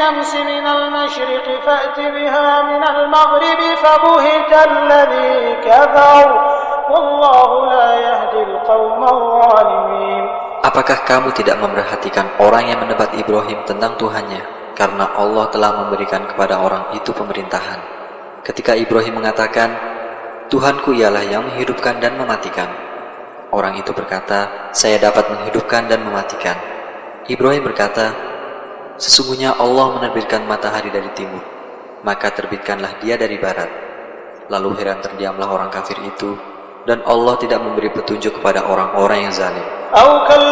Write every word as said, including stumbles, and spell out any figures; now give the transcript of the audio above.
الشمس من المشرق فأت بها من المغرب فبهت الذي كفر والله لا يهدي القوم الظالمين. Apakah kamu tidak memerhatikan orang yang mendebat Ibrahim tentang Tuhannya, karena Allah telah memberikan kepada orang itu pemerintahan. Ketika Ibrahim mengatakan, Tuhanku ialah yang menghidupkan dan mematikan. Orang itu berkata, saya dapat menghidupkan dan mematikan. Ibrahim berkata, sesungguhnya Allah menerbitkan matahari dari timur, maka terbitkanlah dia dari barat. Lalu heran terdiamlah orang kafir itu, dan Allah tidak memberi petunjuk kepada orang-orang yang zalim.